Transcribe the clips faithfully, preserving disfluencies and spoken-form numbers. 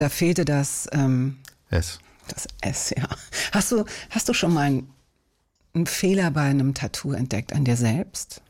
Da fehlte das, ähm, S. das S, ja. Hast du, hast du schon mal einen, einen Fehler bei einem Tattoo entdeckt an dir selbst?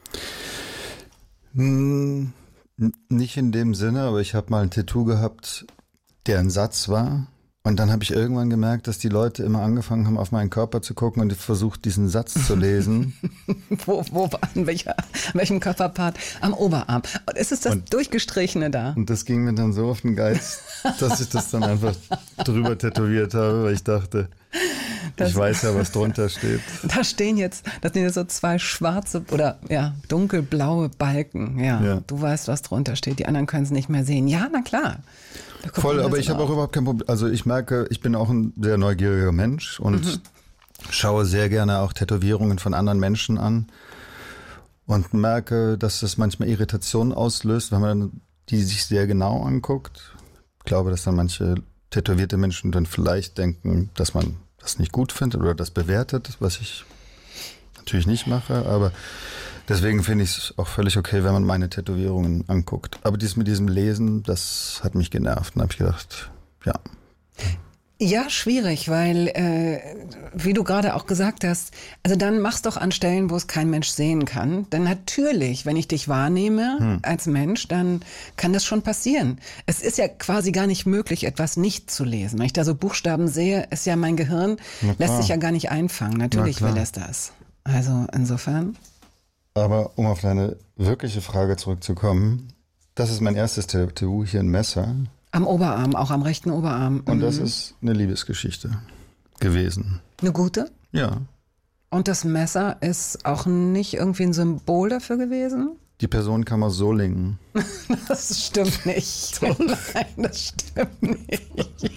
Hm, nicht in dem Sinne, aber ich habe mal ein Tattoo gehabt, der ein Satz war. Und dann habe ich irgendwann gemerkt, dass die Leute immer angefangen haben, auf meinen Körper zu gucken und versucht, diesen Satz zu lesen. wo, wo, an, welcher, an welchem Körperpart? Am Oberarm. Und ist es das und, Durchgestrichene da? Und das ging mir dann so auf den Geist, dass ich das dann einfach drüber tätowiert habe, weil ich dachte, das, ich weiß ja, was drunter steht. Da stehen jetzt, das sind jetzt so zwei schwarze oder ja, dunkelblaue Balken. Ja, ja. Du weißt, was drunter steht. Die anderen können es nicht mehr sehen. Ja, na klar. Voll, aber ich habe auch überhaupt kein Problem. Also ich merke, ich bin auch ein sehr neugieriger Mensch und mhm. schaue sehr gerne auch Tätowierungen von anderen Menschen an und merke, dass das manchmal Irritationen auslöst, wenn man die sich sehr genau anguckt. Ich glaube, dass dann manche tätowierte Menschen dann vielleicht denken, dass man das nicht gut findet oder das bewertet, was ich natürlich nicht mache, aber deswegen finde ich es auch völlig okay, wenn man meine Tätowierungen anguckt. Aber dies mit diesem Lesen, das hat mich genervt. Und habe ich gedacht, ja. Ja, schwierig, weil, äh, wie du gerade auch gesagt hast, also dann mach's doch an Stellen, wo es kein Mensch sehen kann. Denn natürlich, wenn ich dich wahrnehme hm. als Mensch, dann kann das schon passieren. Es ist ja quasi gar nicht möglich, etwas nicht zu lesen. Wenn ich da so Buchstaben sehe, ist ja mein Gehirn, lässt sich ja gar nicht einfangen. Natürlich will es das. Also insofern... Aber um auf deine wirkliche Frage zurückzukommen, das ist mein erstes Tattoo, hier ein Messer. Am Oberarm, auch am rechten Oberarm. Und mhm. das ist eine Liebesgeschichte gewesen. Eine gute? Ja. Und das Messer ist auch nicht irgendwie ein Symbol dafür gewesen? Die Person kann man so lingen. Das stimmt nicht. Nein, das stimmt nicht.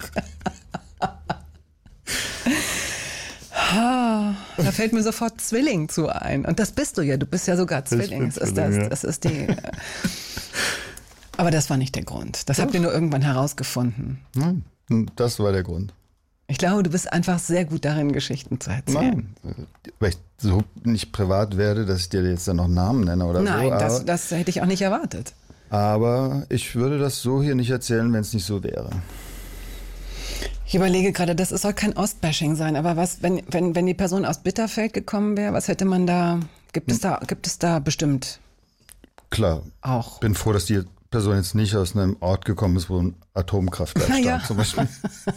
Da fällt mir sofort Zwilling zu ein. Und das bist du ja. Du bist ja sogar Zwilling. Das ist, das, das ist die. Aber das war nicht der Grund. Das habt ihr nur irgendwann herausgefunden. Nein, das war der Grund. Ich glaube, du bist einfach sehr gut darin, Geschichten zu erzählen. Nein, weil ich so nicht privat werde, dass ich dir jetzt dann noch Namen nenne oder Nein, so. Nein, das, das hätte ich auch nicht erwartet. Aber ich würde das so hier nicht erzählen, wenn es nicht so wäre. Ich überlege gerade, das soll kein Ostbashing sein, aber was, wenn, wenn, wenn die Person aus Bitterfeld gekommen wäre, was hätte man da, gibt es da, gibt es da bestimmt Klar. Auch. Bin froh, dass die Person jetzt nicht aus einem Ort gekommen ist, wo ein Atomkraftwerk stand, ja. zum Beispiel.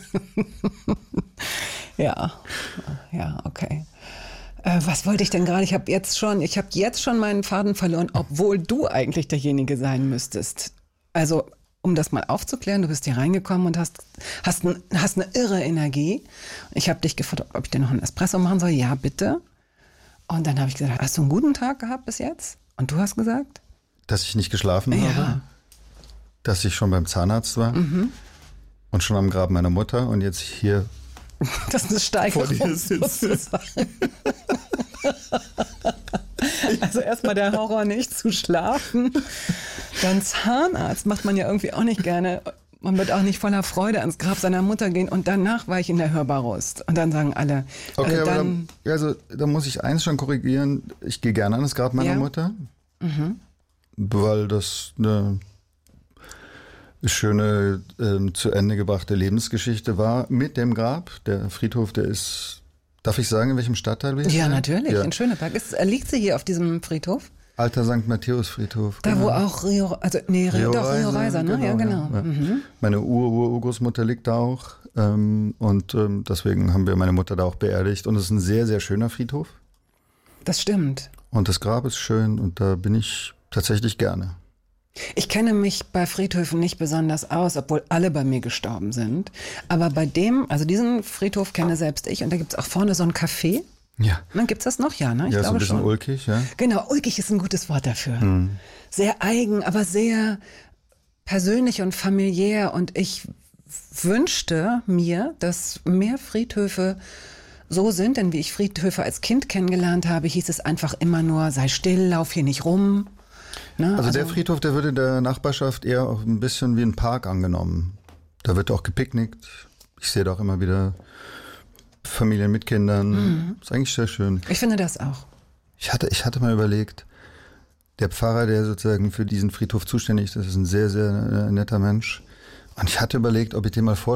ja, ja, okay. Äh, was wollte ich denn gerade? Ich habe jetzt schon, ich habe jetzt schon meinen Faden verloren, obwohl du eigentlich derjenige sein müsstest. Also um das mal aufzuklären, du bist hier reingekommen und hast, hast, ein, hast eine irre Energie. Ich habe dich gefragt, ob ich dir noch einen Espresso machen soll. Ja, bitte. Und dann habe ich gesagt, hast du einen guten Tag gehabt bis jetzt? Und du hast gesagt? Dass ich nicht geschlafen ja. habe. Dass ich schon beim Zahnarzt war. Mhm. Und schon am Grab meiner Mutter. Und jetzt hier das ist eine Steigerung sozusagen. Also erstmal der Horror, nicht zu schlafen. Dann Zahnarzt macht man ja irgendwie auch nicht gerne. Man wird auch nicht voller Freude ans Grab seiner Mutter gehen. Und danach war ich in der Hörbarust. Und dann sagen alle. Okay, also aber dann, da, also, da muss ich eins schon korrigieren. Ich gehe gerne an das Grab meiner ja. Mutter. Mhm. Weil das eine schöne, ähm, zu Ende gebrachte Lebensgeschichte war mit dem Grab. Der Friedhof, der ist, darf ich sagen, in welchem Stadtteil wir Ja, sind? natürlich, ja. In Schöneberg. Ist, liegt sie hier auf diesem Friedhof? Alter Sankt Matthäus-Friedhof. Da, genau. wo auch Rio, also nee, Rio, Rio doch, Rio Reiser, Reiser, ne? Genau, ja, genau. Ja. Mhm. Meine Ur-Ur-Urgroßmutter liegt da auch. Ähm, und ähm, deswegen haben wir meine Mutter da auch beerdigt. Und es ist ein sehr, sehr schöner Friedhof. Das stimmt. Und das Grab ist schön und da bin ich tatsächlich gerne. Ich kenne mich bei Friedhöfen nicht besonders aus, obwohl alle bei mir gestorben sind. Aber bei dem, also diesen Friedhof kenne selbst ich. Und da gibt es auch vorne so ein Café. Ja. Dann gibt es das noch, ja, ne? Ich ja, glaube so ein bisschen schon. ulkig, ja. Genau, ulkig ist ein gutes Wort dafür. Hm. Sehr eigen, aber sehr persönlich und familiär. Und ich wünschte mir, dass mehr Friedhöfe so sind. Denn wie ich Friedhöfe als Kind kennengelernt habe, hieß es einfach immer nur, sei still, lauf hier nicht rum. Ne? Also, also der Friedhof, der wird in der Nachbarschaft eher auch ein bisschen wie ein Park angenommen. Da wird auch gepicknickt. Ich sehe da auch immer wieder Familien mit Kindern. Mhm. Ist eigentlich sehr schön. Ich finde das auch. Ich hatte, ich hatte mal überlegt, der Pfarrer, der sozusagen für diesen Friedhof zuständig ist, das ist ein sehr, sehr netter Mensch. Und ich hatte überlegt, ob ich den mal vorstelle,